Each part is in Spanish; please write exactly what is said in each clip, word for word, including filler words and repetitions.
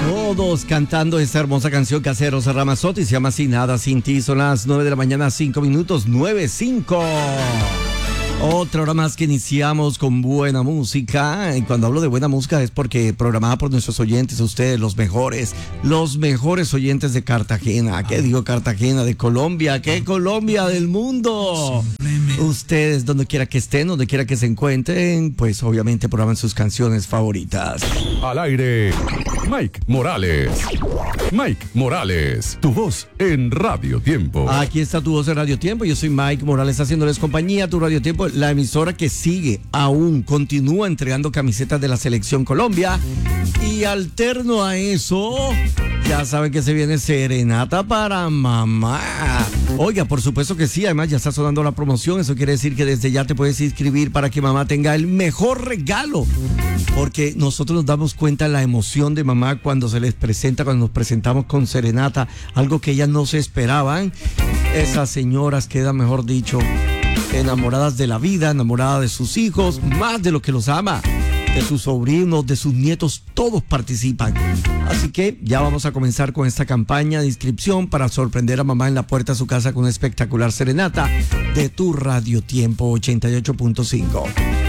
Todos cantando esta hermosa canción que hace Rosa Ramazotti, se llama Sin Nada Sin Ti. Son las nueve de la mañana, cinco minutos, nueve cinco. Otra hora más que iniciamos con buena música. Y cuando hablo de buena música es porque programada por nuestros oyentes, ustedes, los mejores, los mejores oyentes de Cartagena. ¿Qué digo Cartagena? De Colombia. ¿Qué Colombia del mundo? Ustedes, donde quiera que estén, donde quiera que se encuentren, pues obviamente programan sus canciones favoritas. Al aire, Mike Morales. Mike Morales, tu voz en Radio Tiempo. Aquí está tu voz en Radio Tiempo. Yo soy Mike Morales haciéndoles compañía. Tu Radio Tiempo, la emisora que sigue, aún continúa entregando camisetas de la Selección Colombia. Y alterno a eso, ya saben que se viene serenata para mamá. Oiga, por supuesto que sí, además ya está sonando la promoción. Eso quiere decir que desde ya te puedes inscribir para que mamá tenga el mejor regalo. Porque nosotros nos damos cuenta de la emoción de mamá cuando se les presenta, cuando nos presentamos con serenata, algo que ellas no se esperaban. Esas señoras quedan, mejor dicho, enamoradas de la vida, enamoradas de sus hijos, más de lo que los ama, de sus sobrinos, de sus nietos, todos participan. Así que ya vamos a comenzar con esta campaña de inscripción para sorprender a mamá en la puerta de su casa con una espectacular serenata de tu Radio Tiempo ochenta y ocho punto cinco.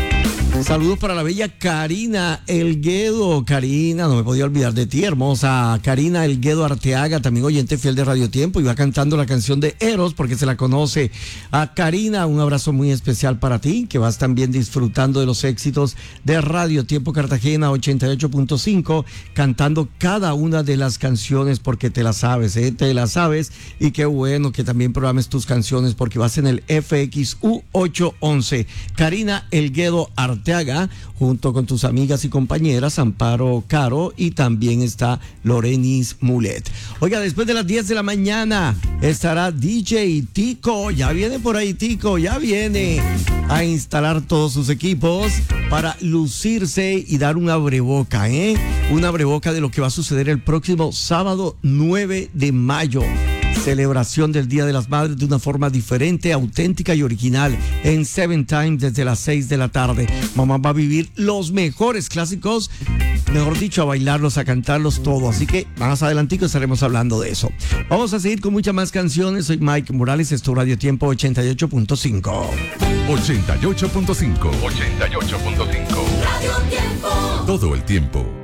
Saludos para la bella Karina Elguedo. Karina, no me podía olvidar de ti, hermosa. Karina Elguedo Arteaga, también oyente fiel de Radio Tiempo, y va cantando la canción de Eros porque se la conoce. A Karina, un abrazo muy especial para ti, que vas también disfrutando de los éxitos de Radio Tiempo Cartagena ochenta y ocho punto cinco, cantando cada una de las canciones porque te las sabes, ¿eh? Te las sabes, y qué bueno que también programes tus canciones porque vas en el F X U ochocientos once. Karina Elguedo Arteaga, junto con tus amigas y compañeras Amparo Caro y también está Lorenis Mulet. Oiga, después de las diez de la mañana estará D J Tico. Ya viene por ahí Tico, ya viene a instalar todos sus equipos para lucirse y dar un abreboca, ¿eh? Un abreboca de lo que va a suceder el próximo sábado nueve de mayo. Celebración del Día de las Madres de una forma diferente, auténtica y original en Seven Times desde las seis de la tarde. Mamá va a vivir los mejores clásicos, mejor dicho, a bailarlos, a cantarlos, todo. Así que más adelantico estaremos hablando de eso. Vamos a seguir con muchas más canciones. Soy Mike Morales, esto es Radio Tiempo ochenta y ocho punto cinco. ochenta y ocho punto cinco. ochenta y ocho punto cinco. Radio Tiempo. Todo el tiempo.